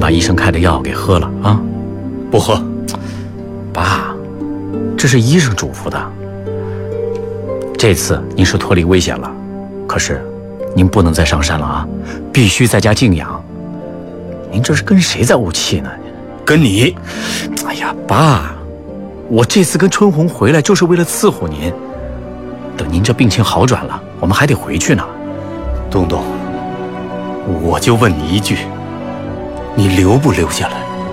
把医生开的药给喝了啊？ 不喝。 爸，这是医生嘱咐的。这次您是脱离危险了，可是您不能再上山了啊，必须在家静养。您这是跟谁在怄气呢？ 跟你。 哎呀，爸，我这次跟春红回来就是为了伺候您。等您这病情好转了，我们还得回去呢。 东东，我就问你一句，你留不留下来？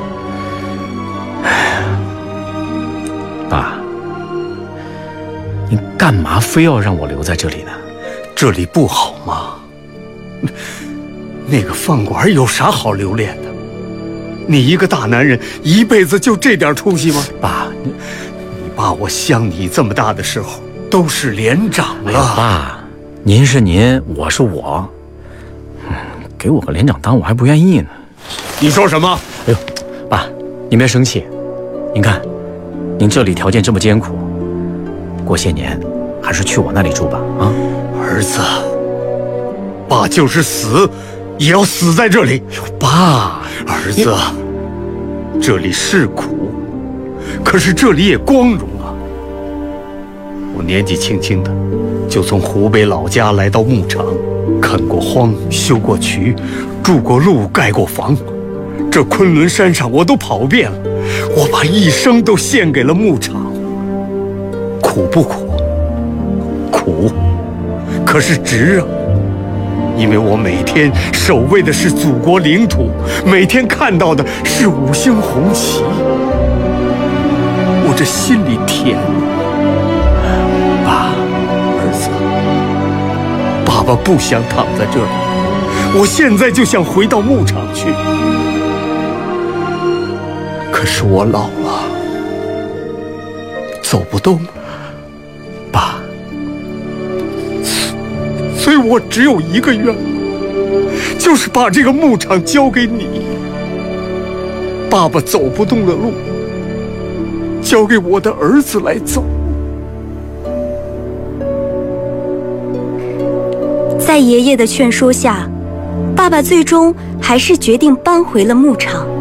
爸，您干嘛非要让我留在这里呢？ 这里不好吗？那个饭馆有啥好留恋的？你一个大男人，一辈子就这点出息吗？ 爸， 你爸我像你这么大的时候，都是连长了。 爸，您是您，我是我，给我个连长当我还不愿意呢。 你说什么？ 哎呦，爸，您别生气。您看，您这里条件这么艰苦，过些年还是去我那里住吧。啊， 儿子，爸就是死，也要死在这里。 爸， 儿子，这里是苦，可是这里也光荣啊。我年纪轻轻的，就从湖北老家来到牧场，垦过荒，修过渠，筑过路，盖过房，这昆仑山上我都跑遍了。我把一生都献给了牧场，苦不苦？苦，可是值啊！因为我每天守卫的是祖国领土，每天看到的是5星红旗，我这心里甜。爸，儿子，爸爸不想躺在这里，我现在就想回到牧场去。可是我老了，走不动了。爸，所以我只有一个愿望，就是把这个牧场交给你。爸爸走不动的路，交给我的儿子来走。 在爷爷的劝说下，爸爸最终还是决定搬回了牧场。